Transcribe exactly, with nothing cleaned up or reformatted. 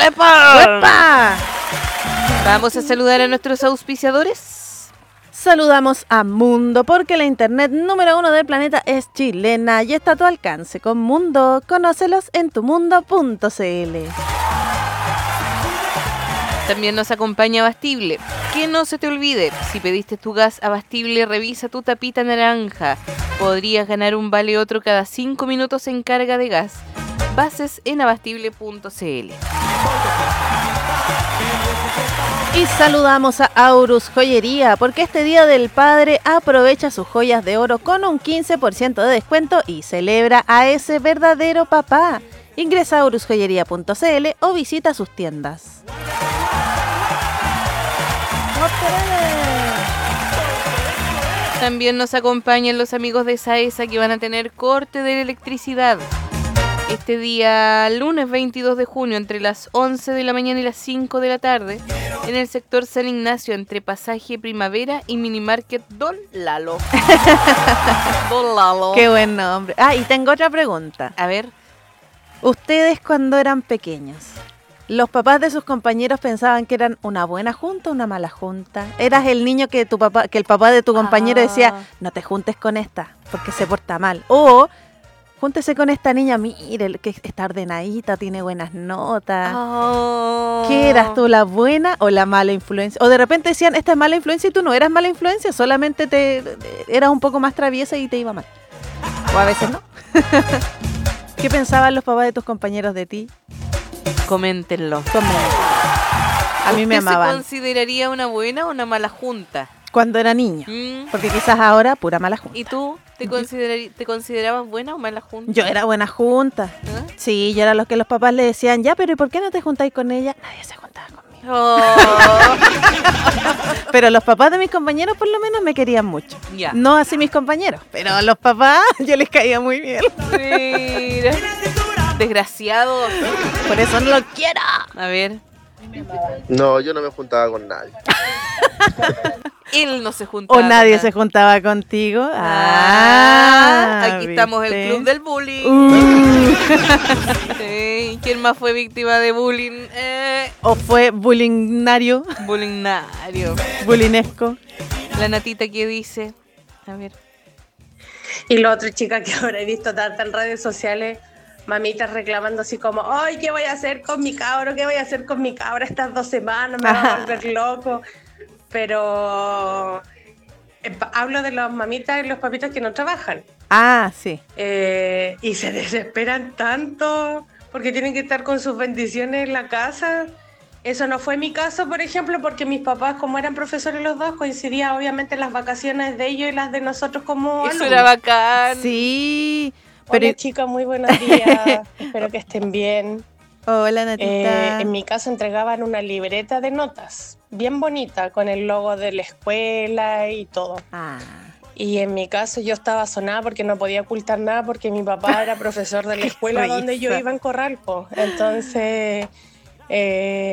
¡Uepa! ¡Uepa! Vamos a saludar a nuestros auspiciadores. Saludamos a Mundo, porque la internet número uno del planeta es chilena y está a tu alcance. Con Mundo, conócelos en tumundo punto cl. También nos acompaña Abastible. Que no se te olvide, si pediste tu gas Abastible, revisa tu tapita naranja. Podrías ganar un vale otro cada cinco minutos en carga de gas. Bases en abastible punto cl. Y saludamos a Aurus Joyería, porque este Día del Padre aprovecha sus joyas de oro con un quince por ciento de descuento y celebra a ese verdadero papá. Ingresa a aurus joyería punto cl o visita sus tiendas. También nos acompañan los amigos de Saesa, que van a tener corte de electricidad este día lunes veintidós de junio entre las once de la mañana y las cinco de la tarde en el sector San Ignacio entre Pasaje Primavera y Minimarket Don Lalo. Don Lalo. Qué buen nombre. Ah, y tengo otra pregunta. A ver. Ustedes cuando eran pequeños, ¿los papás de sus compañeros pensaban que eran una buena junta o una mala junta? ¿Eras el niño que tu papá, que el papá de tu compañero Ah. decía, no te juntes con esta porque se porta mal? O júntese con esta niña, mire, que está ordenadita, tiene buenas notas. Oh. ¿Qué eras tú, la buena o la mala influencia? O de repente decían, esta es mala influencia y tú no eras mala influencia, solamente te eras un poco más traviesa y te iba mal. O a veces no. ¿Qué pensaban los papás de tus compañeros de ti? Coméntenlo. Coméntenlo. A mí me ¿Usted amaban. se consideraría una buena o una mala junta? Cuando era niño. ¿Mm? Porque quizás ahora, pura mala junta. ¿Y tú te, considerari- te considerabas buena o mala junta? Yo era buena junta. ¿Ah? Sí, yo era los que los papás le decían, ya, pero ¿y por qué no te juntáis con ella? Nadie se juntaba conmigo. Oh. Pero los papás de mis compañeros por lo menos me querían mucho. Ya. No así mis compañeros, pero a los papás yo les caía muy bien. Mira. Desgraciado. Por eso no lo quiero. A ver. No, yo no me juntaba con nadie. Él no se juntaba. O nadie con se juntaba contigo. Ah, Ah, aquí estamos, ¿viste? el club del bullying. Uh. Sí, ¿quién más fue víctima de bullying? Eh, O fue bullingnario, bullingnario. bullinesco. La Natita que dice. A ver. Y la otra chica que ahora he visto tanta en redes sociales, mamitas reclamando así como, ay, ¿qué voy a hacer con mi cabro? ¿Qué voy a hacer con mi cabra estas dos semanas? Me va a volver loco. Pero eh, pa- hablo de las mamitas y los papitos que no trabajan. Ah, sí. Eh, y se desesperan tanto porque tienen que estar con sus bendiciones en la casa. Eso no fue mi caso, por ejemplo, porque mis papás, como eran profesores los dos, coincidía obviamente las vacaciones de ellos y las de nosotros como Eso alumnos. era bacán. Sí. Pero... Hola chicas, muy buenos días. Espero que estén bien. Hola, Natita. Eh, en mi caso entregaban una libreta de notas, bien bonita, con el logo de la escuela y todo. Ah. Y en mi caso yo estaba sonada porque no podía ocultar nada porque mi papá era profesor de la escuela donde yo risa. iba en Corral, po. Entonces... Eh,